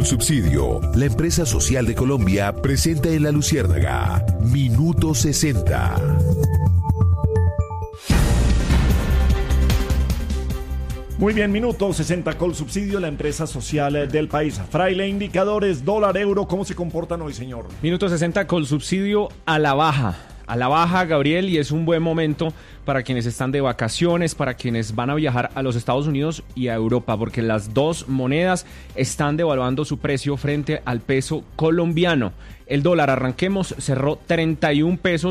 Colsubsidio, la empresa social de Colombia, presenta en La Luciérnaga Minuto 60. Muy bien, Minuto 60 Colsubsidio, la empresa social del país. Fraile, indicadores, dólar, euro, ¿cómo se comportan hoy, señor? Minuto 60 Colsubsidio a la baja. A la baja, Gabriel, y es un buen momento para quienes están de vacaciones, para quienes van a viajar a los Estados Unidos y a Europa, porque las dos monedas están devaluando su precio frente al peso colombiano. El dólar, arranquemos, cerró 31 pesos.